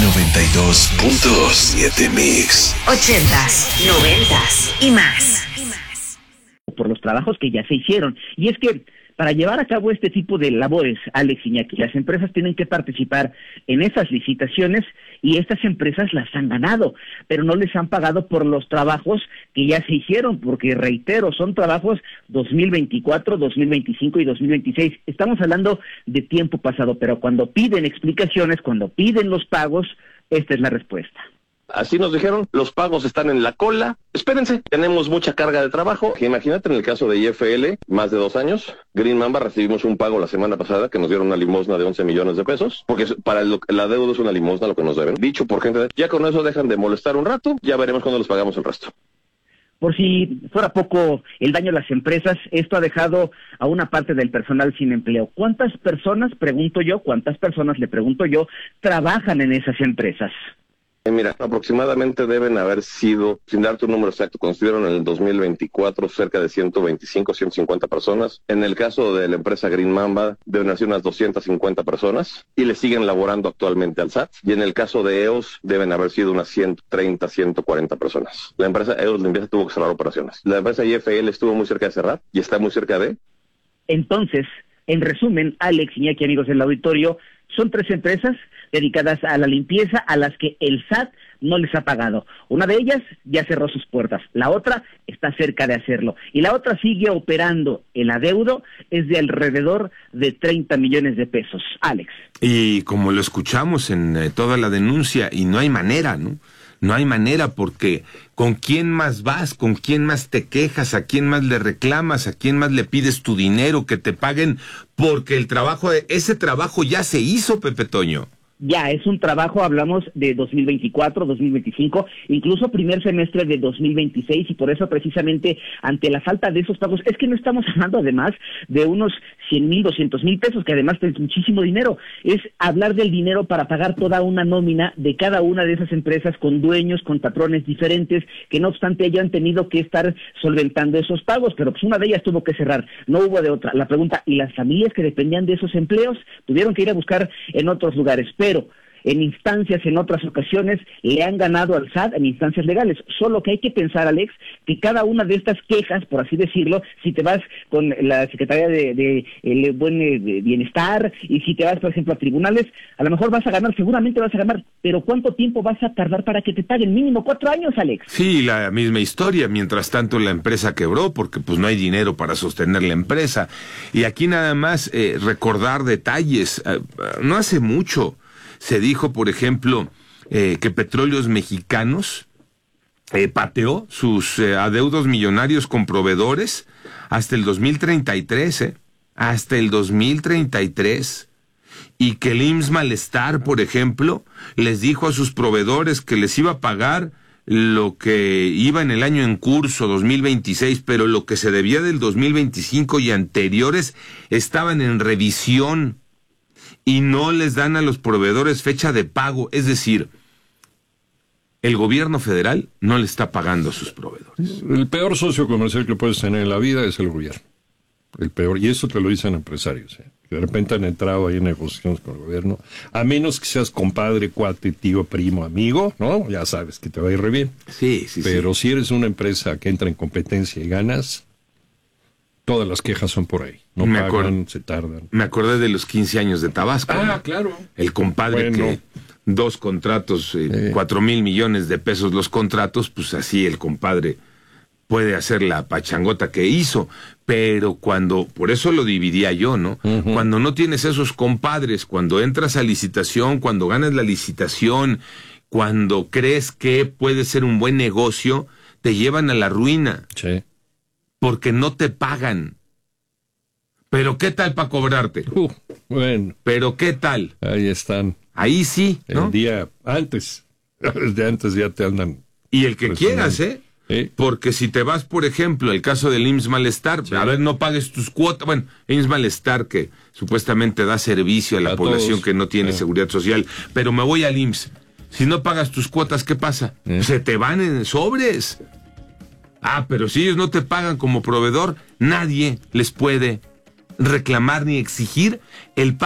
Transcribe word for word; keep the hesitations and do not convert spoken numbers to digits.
noventa y dos punto siete Mix. Ochentas, noventas y más. Por los trabajos que ya se hicieron. Y es que para llevar a cabo este tipo de labores, Alex, Iñaki, las empresas tienen que participar en esas licitaciones y estas empresas las han ganado, pero no les han pagado por los trabajos que ya se hicieron, porque reitero, son trabajos dos mil veinticuatro, dos mil veinticinco y dos mil veintiséis. Estamos hablando de tiempo pasado, pero cuando piden explicaciones, cuando piden los pagos, esta es la respuesta. Así nos dijeron, los pagos están en la cola, espérense, tenemos mucha carga de trabajo. Imagínate en el caso de I F L, más de dos años, Green Mamba recibimos un pago la semana pasada que nos dieron una limosna de once millones de pesos, porque para el, la deuda es una limosna lo que nos deben. Dicho por gente, de, ya con eso dejan de molestar un rato, ya veremos cuándo les pagamos el resto. Por si fuera poco el daño a las empresas, esto ha dejado a una parte del personal sin empleo. ¿Cuántas personas, pregunto yo, cuántas personas, le pregunto yo, trabajan en esas empresas? Eh, mira, aproximadamente deben haber sido, sin darte un número exacto, construyeron en el dos mil veinticuatro cerca de ciento veinticinco, ciento cincuenta personas. En el caso de la empresa Green Mamba, deben haber sido unas doscientas cincuenta personas y le siguen laborando actualmente al S A T. Y en el caso de E O S, deben haber sido unas ciento treinta, ciento cuarenta personas. La empresa E O S Limpieza tuvo que cerrar operaciones. La empresa I F L estuvo muy cerca de cerrar y está muy cerca de... Entonces, en resumen, Alex, Iñaki, amigos del auditorio, son tres empresas dedicadas a la limpieza a las que el S A T no les ha pagado. Una de ellas ya cerró sus puertas, la otra está cerca de hacerlo y la otra sigue operando. El adeudo es de alrededor de treinta millones de pesos. Alex. Y como lo escuchamos en eh, toda la denuncia, y no hay manera, ¿no? No hay manera, porque ¿con quién más vas? ¿Con quién más te quejas? ¿A quién más le reclamas? ¿A quién más le pides tu dinero que te paguen? Porque el trabajo, ese trabajo ya se hizo, Pepe Toño. Ya, es un trabajo, hablamos de dos mil veinticuatro, dos mil veinticinco, incluso primer semestre de dos mil veintiséis, y por eso precisamente ante la falta de esos pagos, es que no estamos hablando además de unos cien mil, doscientos mil pesos, que además es muchísimo dinero, es hablar del dinero para pagar toda una nómina de cada una de esas empresas con dueños, con patrones diferentes, que no obstante hayan tenido que estar solventando esos pagos, pero pues una de ellas tuvo que cerrar, no hubo de otra. La pregunta, ¿y las familias que dependían de esos empleos? Tuvieron que ir a buscar en otros lugares, pero Pero en instancias, en otras ocasiones, le han ganado al S A T en instancias legales. Solo que hay que pensar, Alex, que cada una de estas quejas, por así decirlo, si te vas con la Secretaría de, de, de Buen de Bienestar, y si te vas, por ejemplo, a tribunales, a lo mejor vas a ganar, seguramente vas a ganar, pero ¿cuánto tiempo vas a tardar para que te paguen? Mínimo cuatro años, Alex. Sí, la misma historia. Mientras tanto, la empresa quebró porque pues no hay dinero para sostener la empresa. Y aquí nada más eh, recordar detalles. Eh, no hace mucho se dijo, por ejemplo, eh, que Petróleos Mexicanos eh, pateó sus eh, adeudos millonarios con proveedores hasta el dos mil treinta y tres, ¿eh? Hasta el dos mil treinta y tres. Y que el I M S S Malestar, por ejemplo, les dijo a sus proveedores que les iba a pagar lo que iba en el año en curso, dos mil veintiséis, pero lo que se debía del dos mil veinticinco y anteriores estaban en revisión. Y no les dan a los proveedores fecha de pago, es decir, el gobierno federal no le está pagando a sus proveedores. El peor socio comercial que puedes tener en la vida es el gobierno. El peor, y eso te lo dicen empresarios, ¿eh? Que de repente han entrado ahí en negociaciones con el gobierno, a menos que seas compadre, cuate, tío, primo, amigo, ¿no? Ya sabes que te va a ir re bien. Sí, sí, Pero sí. si eres una empresa que entra en competencia y ganas, todas las quejas son por ahí. No me pagan, acuerdo, se tardan. Me acordé de los quince años de Tabasco. Ah, ¿no? claro. El compadre Bueno. que dos contratos, eh, Eh. cuatro mil millones de pesos los contratos, pues así el compadre puede hacer la pachangota que hizo. Pero cuando, por eso lo dividía yo, ¿no? Uh-huh. Cuando no tienes esos compadres, cuando entras a licitación, cuando ganas la licitación, cuando crees que puede ser un buen negocio, te llevan a la ruina. Sí. Porque no te pagan. Pero ¿qué tal para cobrarte? Uh, bueno. Pero ¿qué tal? Ahí están. Ahí sí, ¿no? El día antes. Desde antes ya te andan. Y el que quieras, ¿eh? ¿Eh? Porque si te vas, por ejemplo, el caso del I M S S Malestar, sí. A ver, no pagues tus cuotas. Bueno, I M S S Malestar que supuestamente da servicio a la a población todos. Que no tiene eh. seguridad social. Pero me voy al I M S S. Si no pagas tus cuotas, ¿qué pasa? Eh. Se te van en sobres. Ah, pero si ellos no te pagan como proveedor, nadie les puede reclamar ni exigir el pago.